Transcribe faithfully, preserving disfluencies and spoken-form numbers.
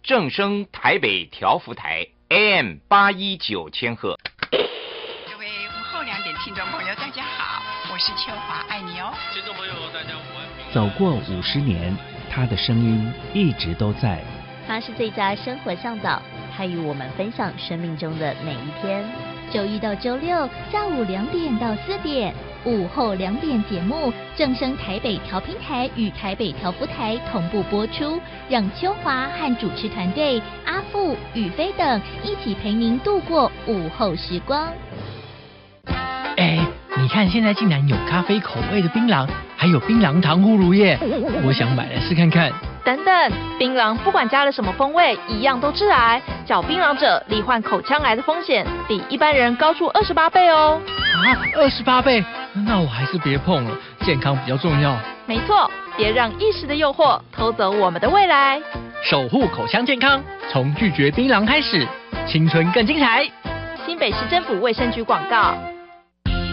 正声台北调幅台 A M 八一九千赫。 各位午后两点听众朋友，大家好，我是秋华，爱你哦。 听众朋友，大家午安。 走过五十年，他的声音一直都在。 他是最佳生活向导，他与我们分享生命中的每一天。 周一到周六下午两点到四点，午后两点节目正声台北调频台与台北调幅台同步播出，让秋华和主持团队阿富、宇飞等一起陪您度过午后时光。 哎，你看现在竟然有咖啡口味的槟榔，还有槟榔糖葫芦耶！我想买来试看看。 等等，槟榔不管加了什么风味，一样都致癌。嚼槟榔者罹患口腔癌的风险比一般人高出二十八倍哦。 啊，二十八倍？那我还是别碰了，健康比较重要。 没错，别让一时的诱惑偷走我们的未来。 守护口腔健康，从拒绝槟榔开始，青春更精彩。 新北市政府卫生局广告。